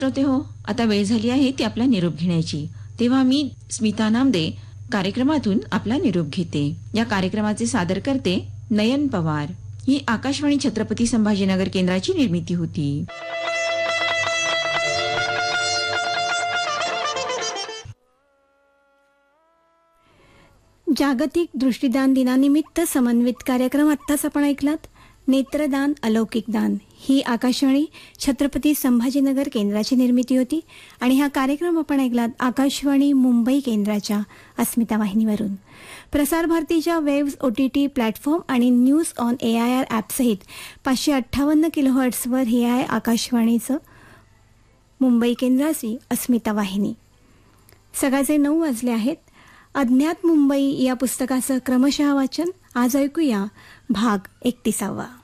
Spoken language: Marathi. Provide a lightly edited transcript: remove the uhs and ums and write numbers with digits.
श्रोते हो, आता वेळ झाली आहे ती आपला निरोप घेण्याची. तेव्हा मी स्मिता नामदे कार्यक्रमातून आपला निरोप घेते. या कार्यक्रमाचे सादर करते नयन पवार. ही आकाशवाणी छत्रपती संभाजीनगर केंद्राची निर्मिती होती. जागतिक दृष्टिदान दिनानिमित्त समन्वित कार्यक्रम आत्ताच आपण ऐकलात. नेत्रदान अलौकिक दान ही आकाशवाणी छत्रपती संभाजीनगर केंद्राची निर्मिती होती आणि हा कार्यक्रम आपण ऐकलात आकाशवाणी मुंबई केंद्राच्या अस्मिता वाहिनीवरून. प्रसार भारतीच्या वेव्स OTT प्लॅटफॉर्म आणि न्यूज ऑन AIR ॲपसहित 558 किलोहर्ट्झवर ही आहे आकाशवाणीचं मुंबई केंद्राची अस्मिता वाहिनी. सकाळचे 9 वाजले आहेत. अज्ञात मुंबई या पुस्तकाचं क्रमशः वाचन आज ऐकूया. भाग 31.